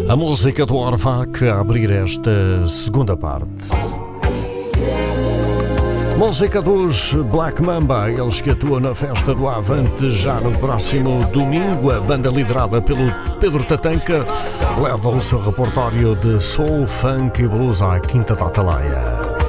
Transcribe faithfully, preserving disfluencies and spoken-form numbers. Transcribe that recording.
A música do Orvac a abrir esta segunda parte. Música dos Black Mamba, eles que atuam na Festa do Avante já no próximo domingo. A banda liderada pelo Pedro Tatanka leva o seu repertório de soul, funk e blues à Quinta da Atalaia.